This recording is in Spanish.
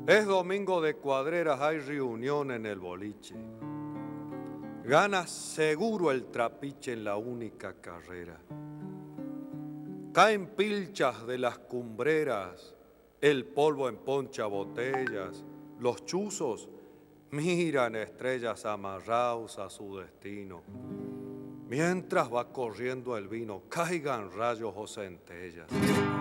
Es domingo de cuadreras, hay reunión en el boliche. Gana seguro el trapiche en la única carrera. Caen pilchas de las cumbreras, el polvo emponcha botellas, los chuzos miran estrellas amarrados a su destino. Mientras va corriendo el vino, caigan rayos o centellas.